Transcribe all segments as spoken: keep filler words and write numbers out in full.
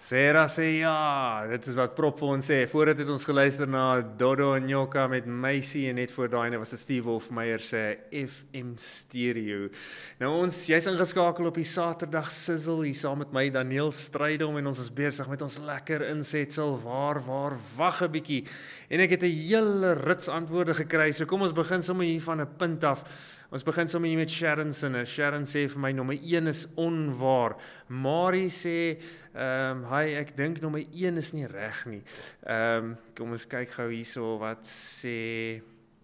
Sarah sê ja, dit is wat Prop vir ons sê. Voordat het ons geluister na Dodo en Nyoka met Macy en net voor daai was dit Steve Hofmeyer se F M Stereo. Nou ons, jy's ingeskakel op die Saterdag Sizzle hier saam met my Daniel Strydom en ons is besig met ons lekker insetsel waar waar wag 'n bietjie. En ek het 'n hele rits antwoorde gekry. So kom ons begin sommer hier van 'n punt af. Ons begin sommer hier met Sharon Sinne. Sharon sê vir my nommer een is onwaar. Marie sê, ehm um, hy ek dink nommer een is nie reg nie. Ehm um, kom ons kyk gou hierso wat sê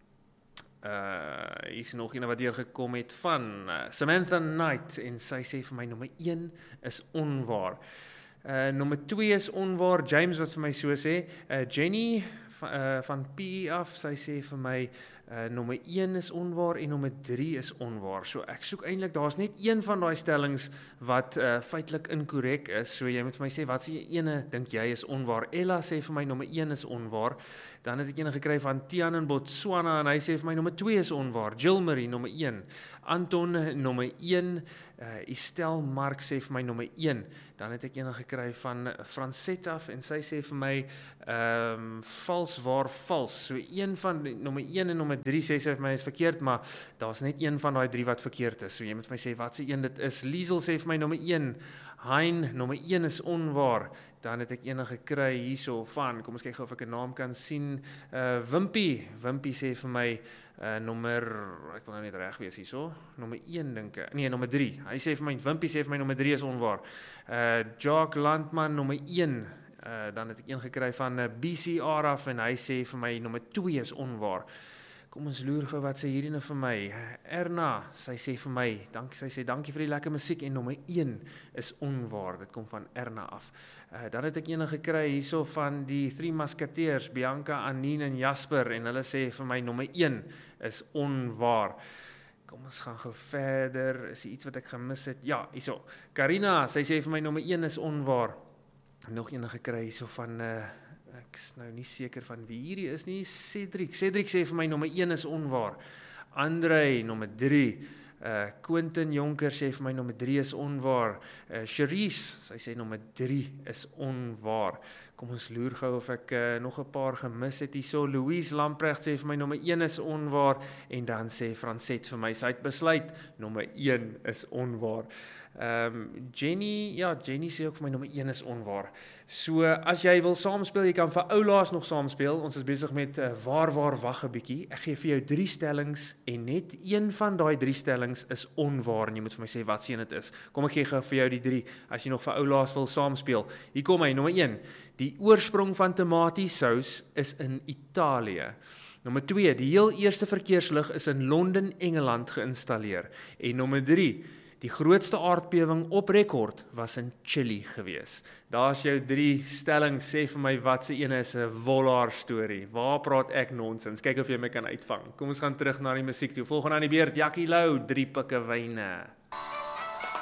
uh hier is nog een wat hier gekom het van uh, Samantha Knight en sy sê vir my nommer een is onwaar. Uh nommer twee is onwaar. James wat vir my so sê, uh, Jenny van, uh, van P E af, sy sê vir my Uh, nommer een is onwaar en nommer drie is onwaar. So ek soek eintlik, daar's net een van daai stellings wat uh, feitelik inkorrek is. So jy moet vir my sê, wat se ene dink jy is onwaar? Ella sê vir my nommer een is onwaar. Dan het ek een gekry van Tian in Botswana en hy sê vir my nommer twee is onwaar. Jill Marie nommer een. Anton nommer een. Uh, Estelle Mark sê vir my nommer een. Dan het ek een gekry van Francette af en sy sê vir my ehm um, vals waar vals. So een van nommer een en nommer drie sê sy vir my is verkeerd, maar daar's net een van daai drie wat verkeerd is. So jy moet vir my sê wat se een dit is. Liesel sê vir my nommer een. Hein nommer een is onwaar. Dan het ek een gekry hierso van, kom ons kyk gou of ek 'n naam kan sien. Uh Wimpy, Wimpy sê vir my uh nommer, ek wil nou net reg wees hierso. Nommer een dink ek. Nee, nommer drie. Hy sê vir my Wimpy sê vir my nommer drie is onwaar. Uh Jacques Landman nommer een. Uh dan het ek een gekry van uh, B C R af en hy sê vir my nommer twee is onwaar. Kom ons loer gou wat sê hierdie nou vir my. Erna, sy sê vir my, dankie, sy sê dankie vir die lekker musiek en nommer een is onwaar. Dit kom van Erna af. Uh, dan het ek een gekry hierso van die Three Musketeers, Bianca, Anine en Jasper en hulle sê vir my nommer een is onwaar. Kom ons gaan gou verder. Is iets wat ek gemis het? Ja, hierso. Karina, sy sê vir my nommer een is onwaar. Nog een gekry hierso van uh, ek is nou nie seker van wie hierdie is nie. Cedric. Cedric sê vir my nommer een is onwaar. Andrei nommer drie. Uh Quentin Jonker sê vir my nommer drie is onwaar. Uh Cherise, sy sê nommer drie is onwaar. Kom ons loer gou of ek uh, nog 'n paar gemis het hierso. Louise Lamprecht sê vir my nommer een is onwaar en dan sê Francette vir my sy het besluit nommer een is onwaar. Ehm um, Jenny, ja, Jenny sê ook vir my nommer een is onwaar. So as jy wil saamspeel, jy kan vir oulaas nog saamspeel. Ons is besig met uh, waar waar wag 'n bietjie. Ek gee vir jou drie stellings en net een van daai drie stellings is onwaar en jy moet vir my sê wat se een dit is. Kom ek gee gou vir jou die drie as jy nog vir oulaas wil saamspeel. Hier kom hy, nommer een. Die oorsprong van tomatiesous is in Italië. Nommer twee, die heel eerste verkeerslig is in Londen, Engeland geïnstalleer. En nommer drie, die grootste aardbewing op rekord was in Chili gewees. Daar's jou drie stellings, sê vir my wat se ene is 'n Wollaar storie. Waar praat ek nonsens? Kyk of jy my kan uitvang. Kom ons gaan terug na die musiek toe. Volgende aan die beurt, Jackie Lou, drie pikke wyne.